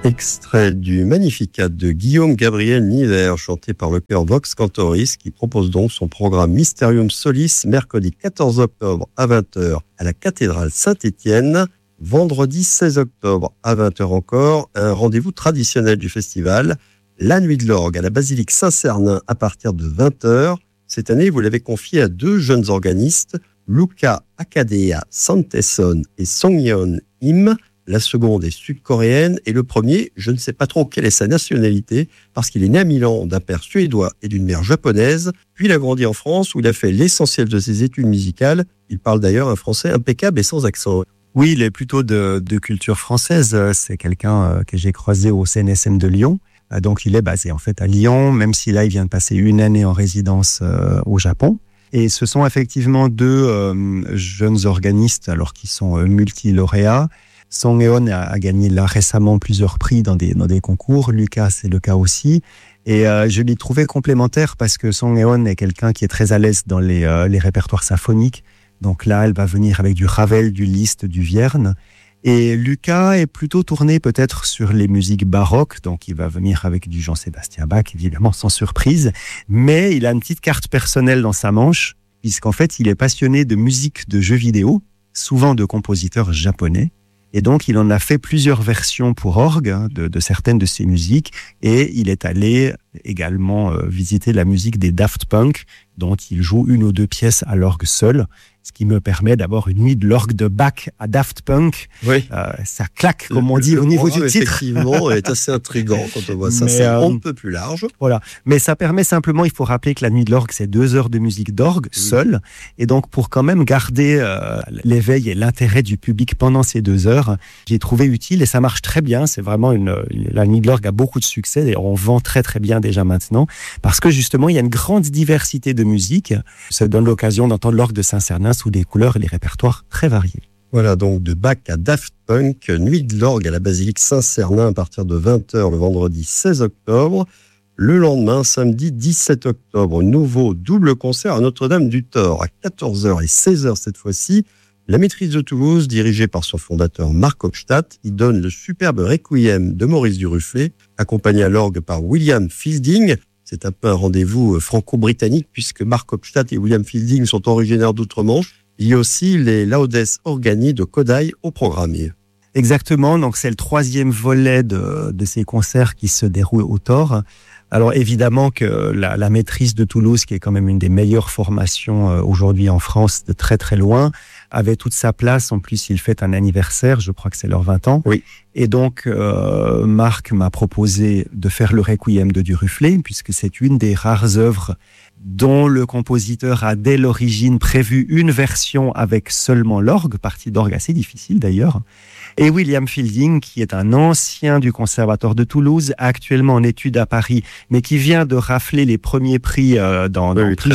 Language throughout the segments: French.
Extrait du Magnificat de Guillaume Gabriel Niver, chanté par le chœur Vox Cantoris, qui propose donc son programme Mysterium Solis, mercredi 14 octobre à 20h à la cathédrale Saint-Étienne, vendredi 16 octobre à 20h encore, un rendez-vous traditionnel du festival, la Nuit de l'Orgue à la basilique Saint-Cernin à partir de 20h. Cette année, vous l'avez confié à deux jeunes organistes, Luca Akadea Santeson et Songyeon Im. La seconde est sud-coréenne et le premier, je ne sais pas trop quelle est sa nationalité, parce qu'il est né à Milan d'un père suédois et d'une mère japonaise, puis il a grandi en France où il a fait l'essentiel de ses études musicales. Il parle d'ailleurs un français impeccable et sans accent. Oui, il est plutôt de culture française. C'est quelqu'un que j'ai croisé au CNSM de Lyon. Donc il est basé en fait à Lyon, même si là il vient de passer une année en résidence au Japon. Et ce sont effectivement deux jeunes organistes, alors qui sont multilauréats. Songyeon a gagné là récemment plusieurs prix dans des concours. Lucas, c'est le cas aussi. Et je l'ai trouvé complémentaire parce que Songyeon est quelqu'un qui est très à l'aise dans les répertoires symphoniques. Donc là, elle va venir avec du Ravel, du Liszt, du Vierne. Et Lucas est plutôt tourné peut-être sur les musiques baroques. Donc il va venir avec du Jean-Sébastien Bach, évidemment, sans surprise. Mais il a une petite carte personnelle dans sa manche, puisqu'en fait, il est passionné de musique de jeux vidéo, souvent de compositeurs japonais. Et donc, il en a fait plusieurs versions pour orgue de certaines de ses musiques. Et il est allé également visiter la musique des Daft Punk, dont il joue une ou deux pièces à l'orgue seul. Ce qui me permet d'avoir une nuit de l'orgue de Bach à Daft Punk. Oui. Ça claque, comme on dit, au niveau du titre. Effectivement, est assez intriguant quand on voit ça. Mais, c'est un peu plus large. Voilà. Mais ça permet simplement, il faut rappeler que la nuit de l'orgue, c'est 2 heures de musique d'orgue seule. Et donc, pour quand même garder l'éveil et l'intérêt du public pendant ces 2 heures, j'ai trouvé utile et ça marche très bien. C'est vraiment la nuit de l'orgue a beaucoup de succès et on vend très très bien déjà maintenant parce que justement, il y a une grande diversité de musique. Ça donne l'occasion d'entendre l'orgue de Saint-Cernin sous des couleurs et les répertoires très variés. Voilà, donc de Bach à Daft Punk, Nuit de l'Orgue à la basilique Saint-Cernin à partir de 20h le vendredi 16 octobre. Le lendemain, samedi 17 octobre, nouveau double concert à Notre-Dame-du-Thor à 14h et 16h cette fois-ci. La Maîtrise de Toulouse, dirigée par son fondateur Marc Hofstadt, il donne le superbe Requiem de Maurice Duruflé, accompagné à l'orgue par William Fielding. C'est un peu un rendez-vous franco-britannique puisque Mark Hofstadt et William Fielding sont originaires d'outre-Manche. Il y a aussi les Laudes Organi de Kodály au programme. Exactement, donc c'est le 3e volet de ces concerts qui se déroulent au Thor. Alors évidemment que la Maîtrise de Toulouse, qui est quand même une des meilleures formations aujourd'hui en France de très très loin, avait toute sa place. En plus, il fête un anniversaire, je crois que c'est leurs 20 ans. Oui. Et donc, Marc m'a proposé de faire le Requiem de Duruflé, puisque c'est une des rares œuvres dont le compositeur a dès l'origine prévu une version avec seulement l'orgue, partie d'orgue assez difficile d'ailleurs. Et William Fielding, qui est un ancien du Conservatoire de Toulouse, actuellement en études à Paris, mais qui vient de rafler les premiers prix dans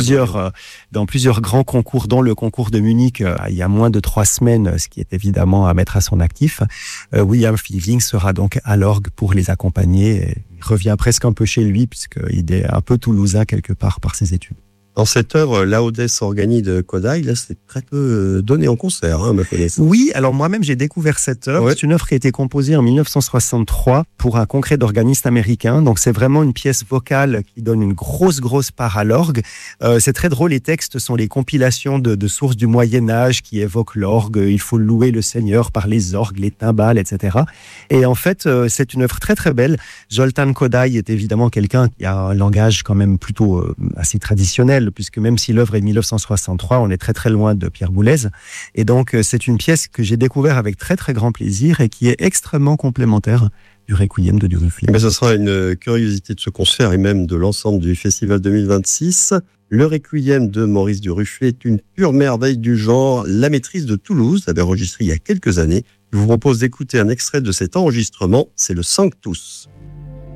plusieurs grands concours, dont le concours de Munich il y a moins de 3 semaines, ce qui est évidemment à mettre à son actif. William Fielding sera donc à l'orgue pour les accompagner. Et il revient presque un peu chez lui, puisqu'il est un peu toulousain quelque part par ses études. Dans cette œuvre, Laudes Organi de Kodály, là, c'est très peu donné en concert, ma connaissance. Oui, alors moi-même, j'ai découvert cette œuvre. Ouais. C'est une œuvre qui a été composée en 1963 pour un congrès d'organistes américains. Donc, c'est vraiment une pièce vocale qui donne une grosse part à l'orgue. C'est très drôle. Les textes sont les compilations de sources du Moyen-Âge qui évoquent l'orgue. Il faut louer le Seigneur par les orgues, les timbales, etc. Et en fait, c'est une œuvre très, très belle. Zoltán Kodály est évidemment quelqu'un qui a un langage quand même plutôt assez traditionnel, puisque même si l'œuvre est de 1963, on est très très loin de Pierre Boulez. Et donc, c'est une pièce que j'ai découvert avec très très grand plaisir et qui est extrêmement complémentaire du Requiem de Duruflé. Mais ce sera une curiosité de ce concert et même de l'ensemble du festival 2026. Le Requiem de Maurice Duruflé est une pure merveille du genre. La Maîtrise de Toulouse avait enregistré il y a quelques années. Je vous propose d'écouter un extrait de cet enregistrement. C'est le Sanctus.